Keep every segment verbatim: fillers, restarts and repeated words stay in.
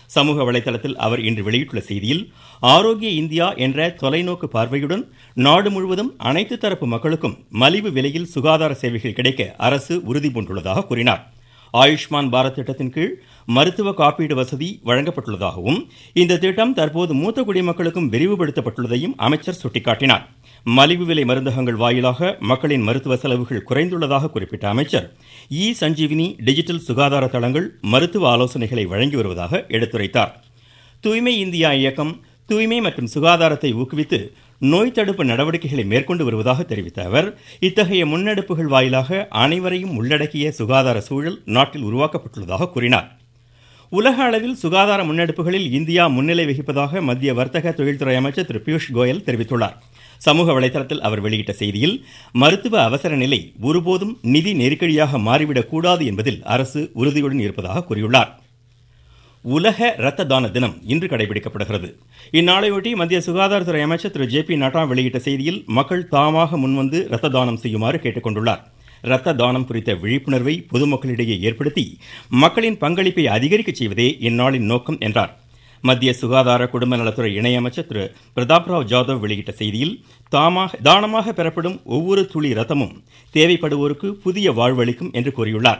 சமூக வலைதளத்தில் அவர் இன்று வெளியிட்டுள்ள செய்தியில், ஆரோக்கிய இந்தியா என்ற தொலைநோக்கு பார்வையுடன் நாடு முழுவதும் அனைத்து தரப்பு மக்களுக்கும் மலிவு விலையில் சுகாதார சேவைகள் கிடைக்க அரசு உறுதி பூண்டுள்ளதாக கூறினார். ஆயுஷ்மான் பாரத் திட்டத்தின் கீழ் மருத்துவ காப்பீடு வசதி வழங்கப்பட்டுள்ளதாகவும் இந்த திட்டம் தற்போது மூத்த குடிமக்களுக்கும் விரிவுபடுத்தப்பட்டுள்ளதையும் அமைச்சர் சுட்டிக்காட்டினார். மலிவு விலை மருந்தகங்கள் வாயிலாக மக்களின் மருத்துவ செலவுகள் குறைந்துள்ளதாக குறிப்பிட்ட அமைச்சர், இ சஞ்சீவினி டிஜிட்டல் சுகாதார தளங்கள் மருத்துவ ஆலோசனைகளை வழங்கி வருவதாக எடுத்துரைத்தார். தூய்மை இந்தியா இயக்கம் தூய்மை மற்றும் சுகாதாரத்தை ஊக்குவித்து நோய் தடுப்பு நடவடிக்கைகளை மேற்கொண்டு வருவதாக தெரிவித்த அவர், இத்தகைய முன்னெடுப்புகள் வாயிலாக அனைவரையும் உள்ளடக்கிய சுகாதார சூழல் நாட்டில் உருவாக்கப்பட்டுள்ளதாக கூறினார். உலக அளவில் சுகாதார முன்னெடுப்புகளில் இந்தியா முன்னிலை வகிப்பதாக மத்திய வர்த்தக தொழில்துறை அமைச்சர் திரு பியூஷ் கோயல் தெரிவித்துள்ளார். சமூக வலைதளத்தில் அவர் வெளியிட்ட செய்தியில், மருத்துவ அவசர நிலை ஒருபோதும் நிதி நெருக்கடியாக மாறிவிடக் கூடாது என்பதில் அரசு உறுதியுடன் இருப்பதாக கூறியுள்ளார். உலக இரத்த தான தினம் இன்று கடைபிடிக்கப்படுகிறது. இந்நாளையொட்டி மத்திய சுகாதாரத்துறை அமைச்சர் திரு ஜே பி நட்டா வெளியிட்ட செய்தியில், மக்கள் தாமாக முன்வந்து இரத்த தானம் செய்யுமாறு கேட்டுக்கொண்டுள்ளார். இரத்த தானம் குறித்த விழிப்புணர்வை பொதுமக்களிடையே ஏற்படுத்தி மக்களின் பங்களிப்பை அதிகரிக்க செய்வதே இந்நாளின் நோக்கம் என்றார். மத்திய சுகாதார குடும்ப நலத்துறை இணையமைச்சர் திரு பிரதாப் ராவ் ஜாதவ் வெளியிட்ட செய்தியில், தாமாக தானமாக பெறப்படும் ஒவ்வொரு துளி இரத்தமும் தேவைப்படுவோருக்கு புதிய வாழ்வளிக்கும் என்று கூறியுள்ளார்.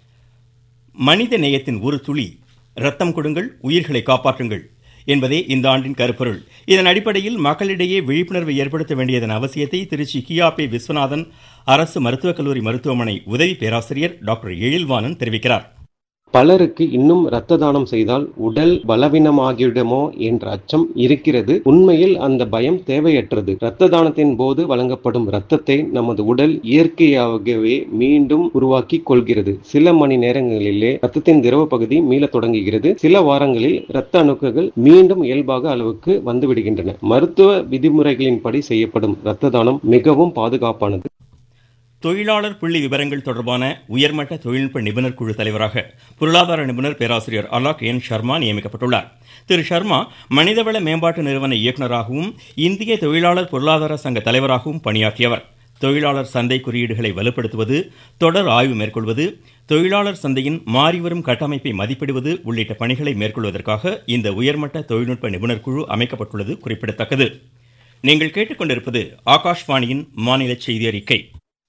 மனித நேயத்தின் ஒரு துளி ரத்தம் கொடுங்கள், உயிர்களை காப்பாற்றுங்கள் என்பதே இந்த ஆண்டின் கருப்பொருள். இதன் அடிப்படையில் மக்களிடையே விழிப்புணர்வை ஏற்படுத்த வேண்டியதன் அவசியத்தை திருச்சி கியாபே விஸ்வநாதன் அரசு மருத்துவக் கல்லூரி மருத்துவமனை உதவி பேராசிரியர் டாக்டர் எழில்வாணன் தெரிவிக்கிறார். பலருக்கு இன்னும் இரத்த தானம் செய்தால் உடல் பலவீனமாகிவிடுமோ என்ற அச்சம் இருக்கிறது. உண்மையில் அந்த பயம் தேவையற்றது. இரத்த தானத்தின் போது வழங்கப்படும் இரத்தத்தை நமது உடல் இயற்கையாகவே மீண்டும் உருவாக்கி கொள்கிறது. சில மணி நேரங்களிலே இரத்தத்தின் திரவ பகுதி மீள தொடங்குகிறது. சில வாரங்களில் இரத்த அணுக்கள் மீண்டும் இயல்பாக அளவுக்கு வந்துவிடுகின்றன. மருத்துவ விதிமுறைகளின்படி செய்யப்படும் இரத்த தானம் மிகவும் பாதுகாப்பானது. தொழிலாளர் புள்ளி விவரங்கள் தொடர்பான உயர்மட்ட தொழில்நுட்ப நிபுணர் குழு தலைவராக பொருளாதார நிபுணர் பேராசிரியர் அலாக் என் சர்மா நியமிக்கப்பட்டுள்ளார். திரு சர்மா மனிதவள மேம்பாட்டு நிறுவன இயக்குநராகவும் இந்திய தொழிலாளர் பொருளாதார சங்க தலைவராகவும் பணியாற்றியவர். தொழிலாளர் சந்தை குறியீடுகளை வலுப்படுத்துவது, தொடர் ஆய்வு மேற்கொள்வது, தொழிலாளர் சந்தையின் மாறிவரும் கட்டமைப்பை மதிப்பிடுவது உள்ளிட்ட பணிகளை மேற்கொள்வதற்காக இந்த உயர்மட்ட தொழில்நுட்ப நிபுணர் குழு அமைக்கப்பட்டுள்ளது குறிப்பிடத்தக்கது. நீங்கள் கேட்டுக்கொண்டிருப்பது ஆகாஷ்வாணியின் மாநில செய்தி அறிக்கை.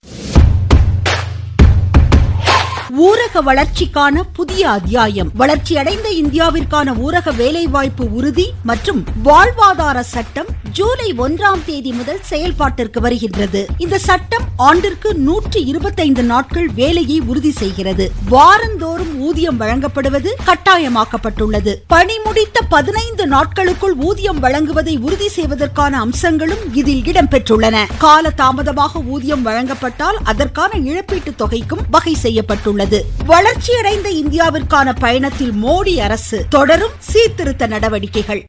ஊரக வளர்ச்சிக்கான புதிய அத்தியாயம். வளர்ச்சியடைந்த இந்தியாவிற்கான ஊரக வேலைவாய்ப்பு உறுதி மற்றும் வாழ்வாதார சட்டம் ஜூலை ஒன்றாம் தேதி முதல் செயல்பாட்டிற்கு வருகின்றது. இந்த சட்டம் ஆண்டிற்கு நூற்றி இருபத்தைந்து நாட்கள் வேலையை உறுதி செய்கிறது. வாரந்தோறும் ஊதியம் வழங்கப்படுவது கட்டாயமாக்கப்பட்டுள்ளது. பணி முடித்த பதினைந்து நாட்களுக்குள் ஊதியம் வழங்குவதை உறுதி செய்வதற்கான அம்சங்களும் இதில் இடம்பெற்றுள்ளன. கால தாமதமாக ஊதியம் வழங்கப்பட்டால் அதற்கான இழப்பீட்டு தொகைக்கும் வகை செய்யப்பட்டுள்ளது. வளர்ச்சியடைந்த இந்தியாவிற்கான பயணத்தில் மோடி அரசு தொடரும் சீர்திருத்த நடவடிக்கைகள்.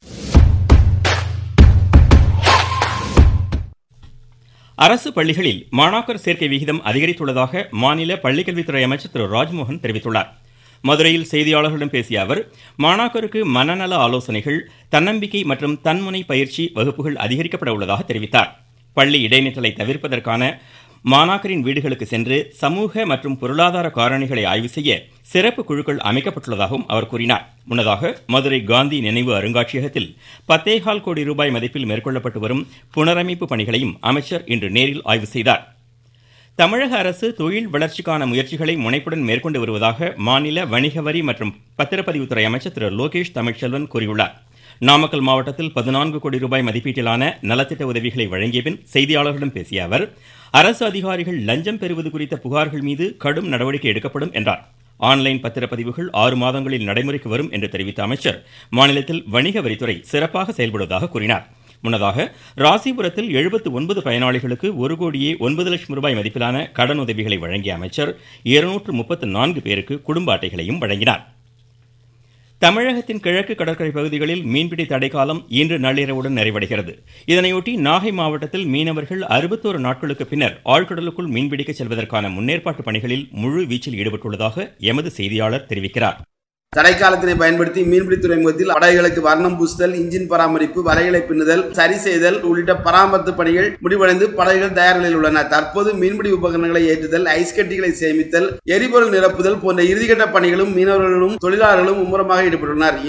அரசு பள்ளிகளில் மாணாக்கர் சேர்க்கை விகிதம் அதிகரித்துள்ளதாக மாநில பள்ளிக்கல்வித்துறை அமைச்சர் திரு ராஜ்மோகன் தெரிவித்துள்ளார். மதுரையில் செய்தியாளர்களிடம் பேசிய அவர், மாணாக்கருக்கு மனநல ஆலோசனைகள், தன்னம்பிக்கை மற்றும் தன்முனை பயிற்சி வகுப்புகள் அதிகரிக்கப்பட உள்ளதாக தெரிவித்தார். பள்ளி இடைநிற்றலை தவிர்ப்பதற்கான மாணாக்கரின் வீடுகளுக்கு சென்று சமூக மற்றும் பொருளாதார காரணிகளை ஆய்வு செய்ய சிறப்பு குழுக்கள் அமைக்கப்பட்டுள்ளதாகவும் அவர் கூறினார். முன்னதாக மதுரை காந்தி நினைவு அருங்காட்சியகத்தில் பத்தேகால் கோடி ரூபாய் மதிப்பில் மேற்கொள்ளப்பட்டு வரும் புனரமைப்பு பணிகளையும் அமைச்சர் இன்று நேரில் ஆய்வு செய்தார். தமிழக அரசு தொழில் வளர்ச்சிக்கான முயற்சிகளை முனைப்புடன் மேற்கொண்டு வருவதாக மாநில வணிக வரி மற்றும் பத்திரப்பதிவுத்துறை அமைச்சர் திரு லோகேஷ் தமிழ்ச்செல்வன் கூறியுள்ளார். நாமக்கல் மாவட்டத்தில் பதினான்கு கோடி ரூபாய் மதிப்பீட்டிலான நலத்திட்ட உதவிகளை வழங்கிய பின் செய்தியாளர்களிடம் பேசிய அவர், அரசு அதிகாரிகள் லஞ்சம் பெறுவது குறித்த புகார்கள் மீது கடும் நடவடிக்கை எடுக்கப்படும் என்றார். ஆன்லைன் பத்திரப்பதிவுகள் ஆறு மாதங்களில் நடைமுறைக்கு வரும் என்று தெரிவித்த அமைச்சர், மாநிலத்தில் வணிக வரித்துறை சிறப்பாக செயல்படுவதாக கூறினார். முன்னதாக ராசிபுரத்தில் எழுபத்து ஒன்பது பயனாளிகளுக்கு ஒரு கோடியே ஒன்பது லட்சம் ரூபாய் மதிப்பிலான கடன் உதவிகளை வழங்கிய அமைச்சர் இருநூற்று முப்பத்து நான்கு பேருக்கு குடும்ப அட்டைகளையும் வழங்கினார். தமிழகத்தின் கிழக்கு கடற்கரை பகுதிகளில் மீன்பிடி தடைக்காலம் இன்று நள்ளிரவுடன் நிறைவடைகிறது. இதனையொட்டி நாகை மாவட்டத்தில் மீனவர்கள் அறுபத்தோரு நாட்களுக்கு பின்னர் ஆழ்கடலுக்குள் மீன்பிடிக்க செல்வதற்கான முன்னேற்பாட்டு பணிகளில் முழு வீச்சில் ஈடுபட்டுள்ளதாக எமது செய்தியாளர் தெரிவிக்கிறார். தடைக்காலத்தினை பயன்படுத்தி மீன்பிடி துறைமுகத்தில் படகுகளுக்கு வர்ணம் பூசுதல், இன்ஜின் பராமரிப்பு, வலைகளை பின்னுதல், சரி செய்தல் உள்ளிட்ட பராமரிப்பு பணிகள் முடிவடைந்து படகுகள் தயார் நிலையில் உள்ளன. தற்போது மீன்பிடி உபகரணங்களை ஏற்றுதல், ஐஸ் கட்டிகளை சேமித்தல், எரிபொருள் நிரப்புதல் போன்ற இறுதிக்கட்ட பணிகளும் மீனவர்களும் தொழிலாளர்களும் மும்முரமாக ஈடுபட்டுள்ளனர்.